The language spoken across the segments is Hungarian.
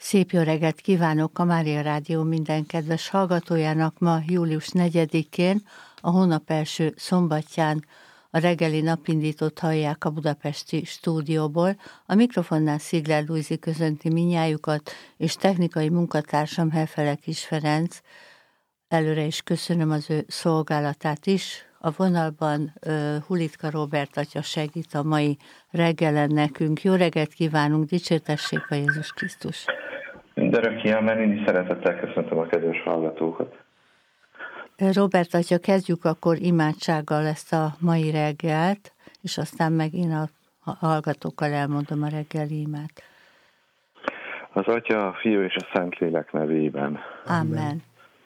Szép jó reggelt kívánok a Mária Rádió minden kedves hallgatójának ma július 4-én, a hónap első szombatján a reggeli napindítót hallják a budapesti stúdióból. A mikrofonnál Szigler Lujzi köszönti minnyájukat, és technikai munkatársam Hefele Kis Ferenc. Előre is köszönöm az ő szolgálatát is. A vonalban Hulitka Róbert atya segít a mai reggelen nekünk. Jó reggelt kívánunk, dicsértessék a Jézus Krisztus! Mindörökké, amen, én is szeretettel köszöntöm a kedves hallgatókat. Róbert atya, kezdjük akkor imádsággal ezt a mai reggelt, és aztán meg én a hallgatókkal elmondom a reggeli imát. Az Atya, a Fiú és a Szentlélek nevében. Amen.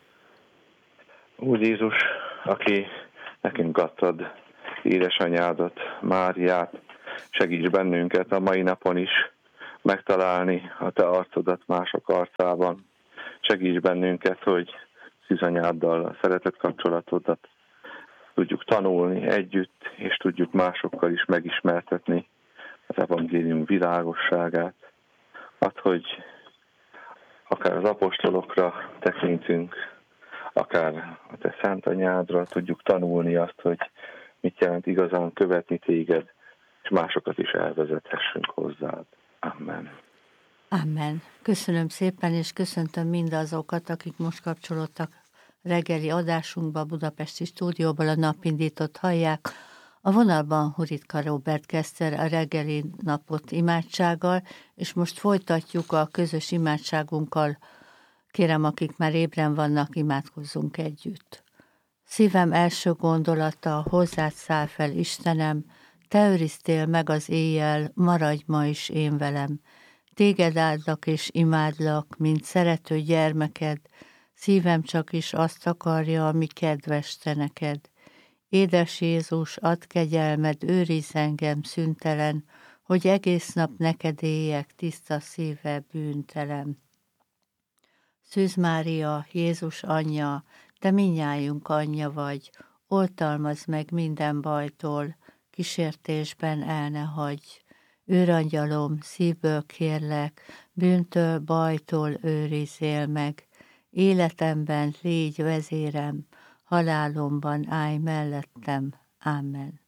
Úr Jézus, aki nekünk adtad édesanyádat, Máriát, segíts bennünket a mai napon is megtalálni a te arcodat mások arcában. Segíts bennünket, hogy szűzanyáddal a szeretet kapcsolatodat tudjuk tanulni együtt, és tudjuk másokkal is megismertetni az evangélium világosságát. Add, hogy akár az apostolokra tekintünk, akár a te szent anyádra tudjuk tanulni azt, hogy mit jelent igazán követni téged, és másokat is elvezethessünk hozzád. Amen. Amen. Köszönöm szépen, és köszöntöm mindazokat, akik most kapcsolódtak reggeli adásunkba, a budapesti stúdióból a napindítót hallják. A vonalban Hulitka Róbert kezdte a reggeli napot imádsággal, és most folytatjuk a közös imádságunkkal. Kérem, akik már ébren vannak, imádkozzunk együtt. Szívem első gondolata, hozzád száll fel, Istenem, te őriztél meg az éjjel, maradj ma is én velem. Téged áldlak és imádlak, mint szerető gyermeked, szívem csak is azt akarja, ami kedves te neked. Édes Jézus, add kegyelmed, őrizz engem szüntelen, hogy egész nap neked éljek, tiszta szívvel bűntelen. Szűz Mária, Jézus anyja, te mindnyájunk anyja vagy, oltalmazd meg minden bajtól, kísértésben el ne hagyj. Őrangyalom, szívből kérlek, bűntől, bajtól őrizzél meg. Életemben légy vezérem, halálomban állj mellettem. Amen.